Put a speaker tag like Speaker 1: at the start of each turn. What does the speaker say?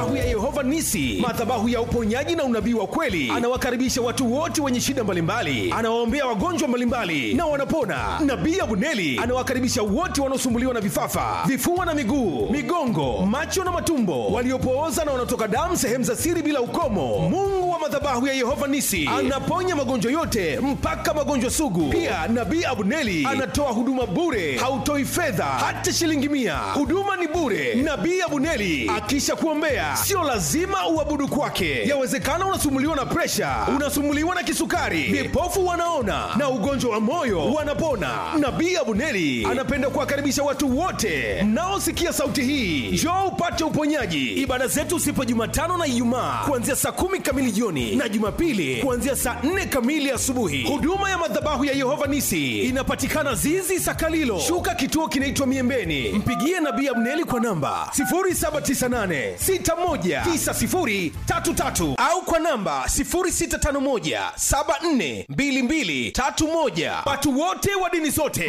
Speaker 1: ya Yehova Nisi, madhabahu ya uponyaji na unabii wa kweli. Anawakaribisha watu wote wenye shida mbalimbali, anawaombea wagonjwa mbalimbali na wanapona. Nabii Abuneli anawakaribisha wote wanaosumbuliwa na vifafa, vifua na miguu, migongo, macho na matumbo, waliopooza na wanaotoka damu sehemu za siri bila ukomo. Mungu wa madhabahu ya Yehova Nisi anaponya magonjwa yote mpaka magonjwa sugu. Pia Nabii Abuneli anatoa huduma bure, hautoi fedha hata shilingi 100. Huduma ni bure. Nabii Abuneli akisha kuombea, sio lazima uabudu kwake. Yawezekana unasumbuliwa na presha, unasumbuliwa na kisukari, vipofu wanaona na ugonjwa wa moyo wanapona. Nabii Abuneli anapenda kuwakaribisha watu wote mnaosikia sauti hii, njoo upate uponyaji. Ibada zetu sipo Jumatano na Ijumaa kuanzia saa 10 kamili jioni na Jumapili kuanzia saa 4 kamili asubuhi. Huduma ya madhabahu ya Yehova Nisi inapatikana Zizi Sakalilo, shuka kituo kinaitwa Miembeni. Mpigie Nabii Abuneli kwa namba 0798619033 au kwa namba 0651742231. Watu wote wa dini zote